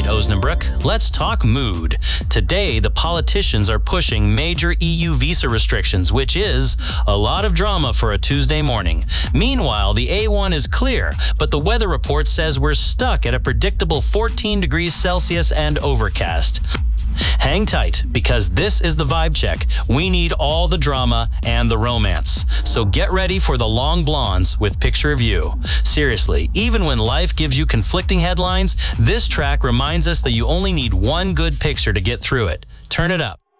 right, Osnabrück, let's talk mood. Today, the politicians are pushing major EU visa restrictions, which is a lot of drama for a Tuesday morning. Meanwhile, the A1 is clear, but the weather report says we're stuck at a predictable 14 degrees Celsius and overcast. Hang tight, because this is the Vibe Check. We need all the drama and the romance. So get ready for the long blondes with Picture of You. Seriously, even when life gives you conflicting headlines, this track reminds us that you only need one good picture to get through it. Turn it up.